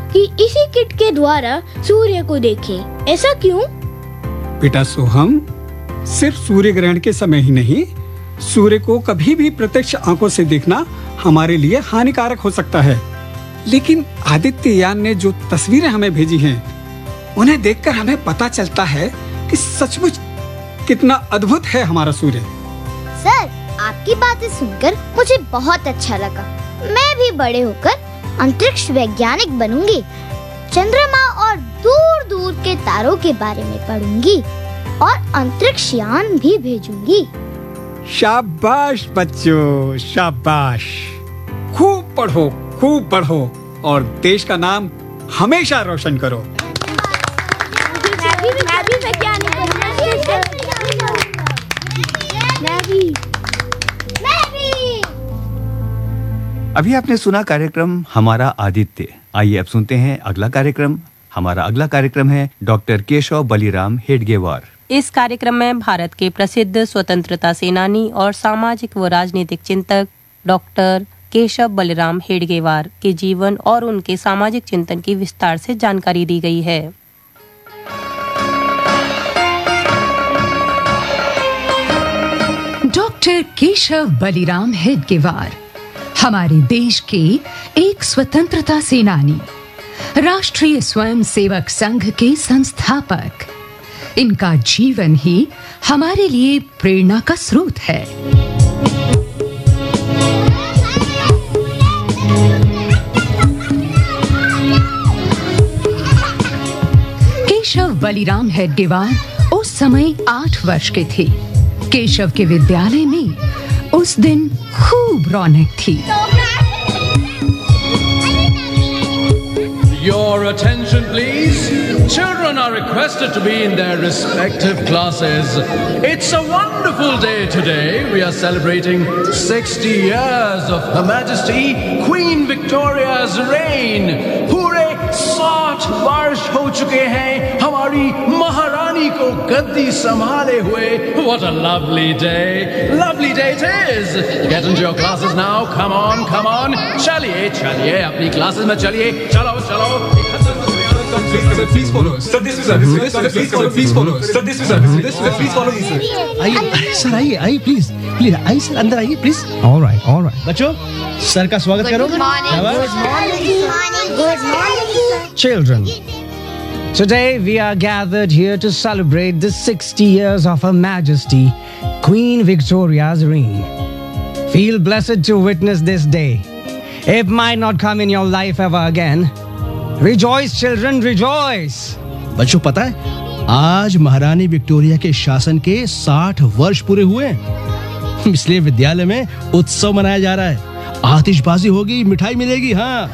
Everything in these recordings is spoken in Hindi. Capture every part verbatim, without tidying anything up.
कि इसी किट के द्वारा सूर्य को देखें। ऐसा क्यों? बेटा सोहम, सिर्फ सूर्य ग्रहण के समय ही नहीं, सूर्य को कभी भी प्रत्यक्ष आंखों से देखना हमारे लिए हानिकारक हो सकता है। लेकिन आदित्ययान ने जो तस्वीरें हमें भेजी हैं, उन्हें देखकर हमें पता चलता है कि सचमुच कितना अद्भुत है हमारा सूर्य। सर, आपकी बातें सुनकर मुझे बहुत अच्छा लगा। मैं भी बड़े होकर अंतरिक्ष वैज्ञानिक बनूंगी। चंद्रमा और दूर दूर के तारों के बारे में पढ़ूंगी और अंतरिक्ष यान भी भेजूंगी। शाबाश बच्चों, शाबाश। खूब पढ़ो, खूब पढ़ो और देश का नाम हमेशा रोशन करो। अभी आपने सुना कार्यक्रम हमारा आदित्य। आइए अब सुनते हैं अगला कार्यक्रम। हमारा अगला कार्यक्रम है डॉक्टर केशव बलिराम हेडगेवार। इस कार्यक्रम में भारत के प्रसिद्ध स्वतंत्रता सेनानी और सामाजिक व राजनीतिक चिंतक डॉक्टर केशव बलिराम हेडगेवार के जीवन और उनके सामाजिक चिंतन की विस्तार से जानकारी दी गई है। डॉक्टर केशव बलिराम हेडगेवार हमारे देश के एक स्वतंत्रता सेनानी, राष्ट्रीय स्वयंसेवक संघ के संस्थापक। इनका जीवन ही हमारे लिए प्रेरणा का स्रोत है। केशव बलिराम हेडगेवार उस समय आठ वर्ष के थे। केशव के विद्यालय में उस दिन खूब रौनक थी। Your attention, please. Children are requested to be in their respective classes. It's a wonderful day today. We are celebrating sixty years of Her Majesty Queen Victoria's reign. पूरे साठ वर्ष हो चुके हैं हमारी महारानी को गद्दी संभाले हुए। What a lovely day. Lovely day it is. Get into your classes now. Come on, come on. चलिए, चलिए अपनी classes में चलिए। चलो, चलो। Sir, please follow us. Sir, this is sir. This is please follow. Please follow us. Sir, this is sir. This is please follow me, sir. आइए सर, आइए आइए प्लीज प्लीज आइए सर, अंदर आइए please. All right all right बच्चों, सर का स्वागत करो। Good morning. Good morning. Children, today we are gathered here to celebrate the sixty years of Her Majesty Queen Victoria's reign. Feel blessed to witness this day. It might not come in your life ever again. Rejoice, children, rejoice. बच्चों, पता है आज महारानी विक्टोरिया के शासन के साठ वर्ष पूरे हुए हैं, इसलिए विद्यालय में उत्सव मनाया जा रहा है। आतिशबाजी होगी, मिठाई मिलेगी। हाँ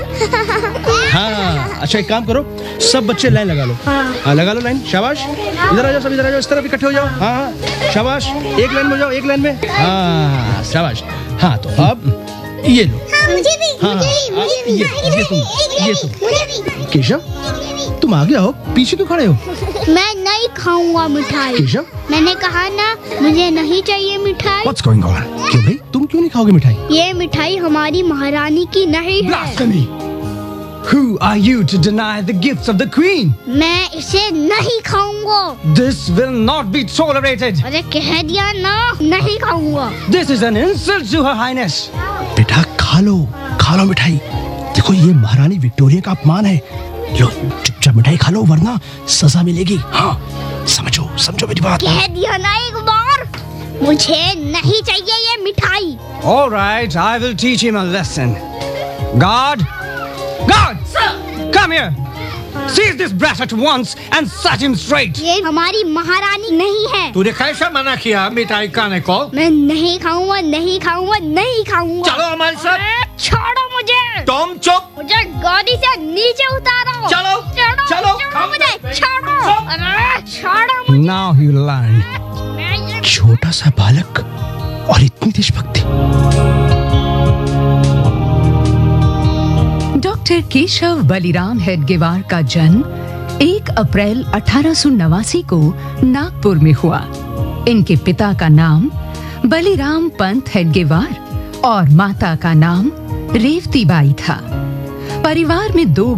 हाँ अच्छा, एक काम करो, सब बच्चे लाइन लगा लो। हाँ लगा लो लाइन। शाबाश, इधर आ जाओ, सब इधर आ जाओ, इस तरफ इकट्ठे हो जाओ। हाँ हाँ शाबाश, एक लाइन में जाओ, एक लाइन में। हाँ शाबाश। हाँ तो अब ये लो। मुझे भी, हाँ, मुझे भी, मुझे भी, ये, ये तुम, ये तुम। केशव, तुम आगे आओ, पीछे क्यों खड़े हो? मैं नहीं खाऊंगा मिठाई। केशव, मैंने कहा ना, मुझे नहीं चाहिए मिठाई। What's going on? क्यों भाई, तुम क्यों नहीं खाओगे मिठाई? ये मिठाई हमारी महारानी की नहीं है। Blasphemy! Who are you to deny the gifts of the Queen? मैं इसे नहीं खाऊंगा। This will not be tolerated. अरे कह दिया ना, नहीं खाऊंगा। This is an insult to Her Highness. बेटा खा लो, खा लो मिठाई। देखो ये महारानी विक्टोरिया का अपमान है। लो चुपचाप मिठाई खा लो, वरना सजा मिलेगी। हाँ समझो, समझो मेरी बात। कह दिया ना एक बार, मुझे नहीं चाहिए ये मिठाई। All right, I will teach him a lesson. Guard, guard, come here. Seize this brat at once and set him straight. ये हमारी महारानी नहीं है। तूने कैसे मना किया मिठाई खाने को? मैं नहीं खाऊंगा, नहीं खाऊंगा, नहीं खाऊंगा। चलो हमारे साथ। छोड़ो मुझे। तुम चुप। मुझे गाड़ी से नीचे उतारो। चलो, छोड़ो, चलो, छोड़ो मुझे, छोड़ो। अरे छोड़ो मुझे। Now you learn. छोटा सा बालक और इतनी देशभक्ति। डॉक्टर केशव बलिराम हेडगेवार का जन्म एक अप्रैल अठारह सौ नवासी को नागपुर में हुआ। इनके पिता का नाम बलिराम पंत हेडगेवार और माता का नाम रेवतीबाई था। परिवार में दो